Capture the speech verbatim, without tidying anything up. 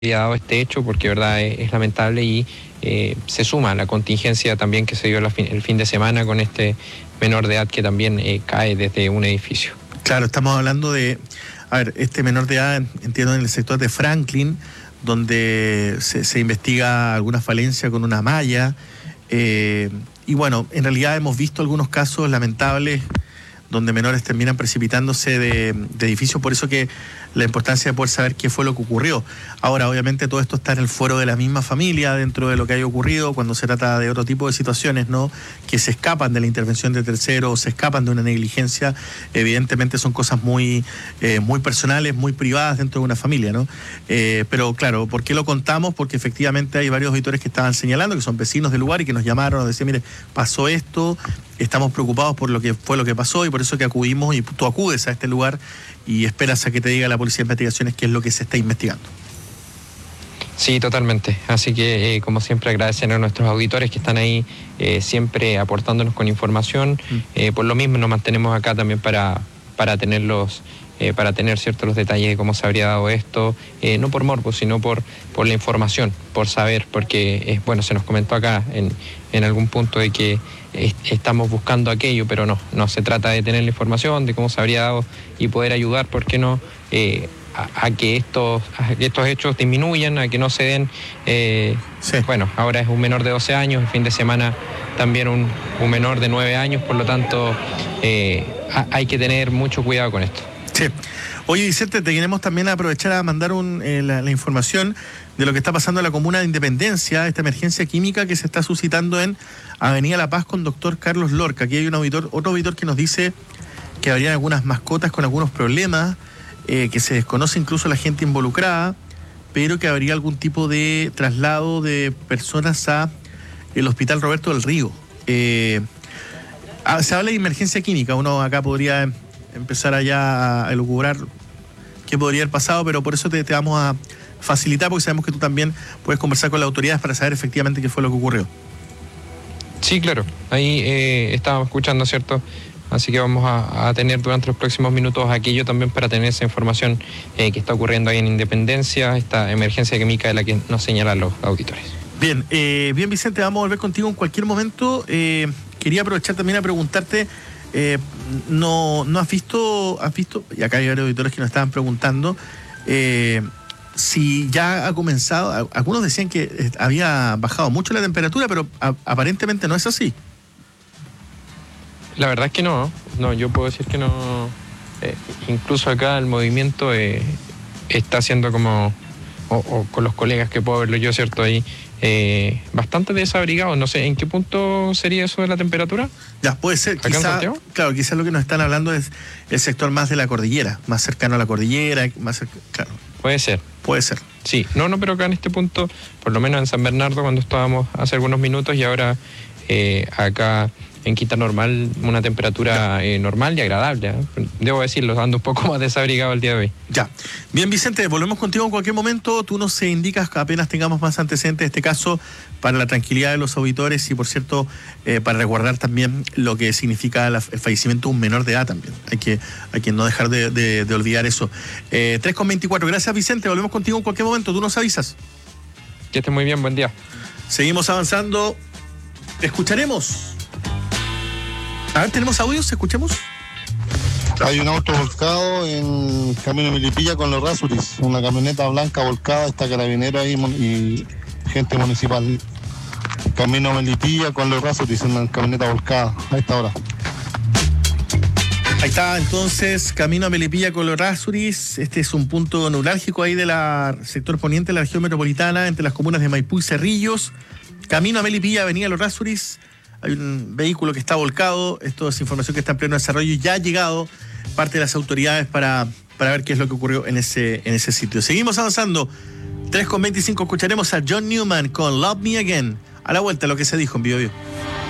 haya dado este hecho, porque verdad es, es lamentable y eh, se suma a la contingencia también que se dio la fin, el fin de semana con este menor de edad que también eh, cae desde un edificio. Claro, estamos hablando de, a ver, este menor de edad, entiendo, en el sector de Franklin, donde se, se investiga alguna falencia con una malla, eh, y bueno, en realidad hemos visto algunos casos lamentables donde menores terminan precipitándose de, de edificios, por eso que la importancia de poder saber qué fue lo que ocurrió. Ahora, obviamente, todo esto está en el fuero de la misma familia, dentro de lo que haya ocurrido, cuando se trata de otro tipo de situaciones, ¿no?, que se escapan de la intervención de terceros, se escapan de una negligencia. Evidentemente son cosas muy, eh, muy personales, muy privadas dentro de una familia, ¿no? Eh, pero claro, ¿por qué lo contamos? Porque efectivamente hay varios auditores que estaban señalando, que son vecinos del lugar y que nos llamaron, nos decían, mire, pasó esto, estamos preocupados por lo que fue lo que pasó y por eso que acudimos, y tú acudes a este lugar y esperas a que te diga la Policía de Investigaciones qué es lo que se está investigando. Sí, totalmente. Así que, eh, como siempre, agradecer a nuestros auditores que están ahí eh, siempre aportándonos con información. Mm. Eh, por lo mismo nos mantenemos acá también para, para tenerlos, eh, para tener ciertos los detalles de cómo se habría dado esto, eh, no por morbo, sino por, por la información, por saber, porque eh, bueno, se nos comentó acá en, en algún punto de que eh, estamos buscando aquello, pero no, no se trata de tener la información de cómo se habría dado y poder ayudar, ¿por qué no?, eh, A, a que estos a que estos hechos disminuyan, a que no se den. Eh, sí. Bueno, ahora es un menor de doce años, el fin de semana también un, un menor de nueve años, por lo tanto eh, a, hay que tener mucho cuidado con esto. Sí. Oye, Vicente, te queremos también aprovechar a mandar un, eh, la, la información de lo que está pasando en la comuna de Independencia, esta emergencia química que se está suscitando en Avenida La Paz con doctor Carlos Lorca. Aquí hay un auditor, otro auditor que nos dice que habrían algunas mascotas con algunos problemas, Eh, que se desconoce incluso la gente involucrada, pero que habría algún tipo de traslado de personas a el Hospital Roberto del Río. Eh, se habla de emergencia química, uno acá podría empezar allá a elucubrar qué podría haber pasado, pero por eso te, te vamos a facilitar, porque sabemos que tú también puedes conversar con las autoridades para saber efectivamente qué fue lo que ocurrió. Sí, claro, ahí eh, estábamos escuchando, ¿cierto? Así que vamos a, a tener durante los próximos minutos aquello también para tener esa información eh, que está ocurriendo ahí en Independencia, esta emergencia química de la que nos señalan los auditores. Bien, eh, bien Vicente, vamos a volver contigo en cualquier momento. Eh, quería aprovechar también a preguntarte, eh, no, no has visto, has visto, y acá hay varios auditores que nos estaban preguntando, eh, si ya ha comenzado, algunos decían que había bajado mucho la temperatura, pero a, aparentemente no es así. La verdad es que no, no, yo puedo decir que no. Eh, incluso acá el movimiento eh, está haciendo como, o, o con los colegas que puedo verlo yo, ¿cierto? Ahí, eh, bastante desabrigados. No sé, ¿en qué punto sería eso de la temperatura? Ya, puede ser. Quizá, claro, quizás lo que nos están hablando es el sector más de la cordillera, más cercano a la cordillera, más cerca, claro. Puede ser. Puede ser. Sí, no, no, pero acá en este punto, por lo menos en San Bernardo, cuando estábamos hace algunos minutos, y ahora eh, acá en Quinta Normal, una temperatura eh, normal y agradable, ¿eh? Debo decirlo, ando un poco más desabrigado el día de hoy. Ya. Bien, Vicente, volvemos contigo en cualquier momento. Tú nos indicas que apenas tengamos más antecedentes de este caso, para la tranquilidad de los auditores y, por cierto, eh, para resguardar también lo que significa la, el fallecimiento de un menor de edad también. Hay que, hay que no dejar de, de, de olvidar eso. Eh, tres con veinticuatro. Gracias, Vicente. Volvemos contigo en cualquier momento. Tú nos avisas. Que estés muy bien. Buen día. Seguimos avanzando. Escucharemos. A ver, ¿tenemos audios? ¿Escuchemos? Hay un auto volcado en Camino Melipilla con los Rasuris. Una camioneta blanca volcada, está carabinero ahí y gente municipal. Camino Melipilla con los Rasuris, una camioneta volcada a esta hora. Ahí está, entonces, Camino a Melipilla con los Rasuris. Este es un punto neurálgico ahí del sector poniente de la región metropolitana, entre las comunas de Maipú y Cerrillos. Camino a Melipilla, avenida Los Rasuris. Hay un vehículo que está volcado. Esto es información que está en pleno desarrollo y ya ha llegado parte de las autoridades para, para ver qué es lo que ocurrió en ese, en ese sitio. Seguimos avanzando. tres con veinticinco, escucharemos a John Newman con Love Me Again. A la vuelta, lo que se dijo en Bio Bio.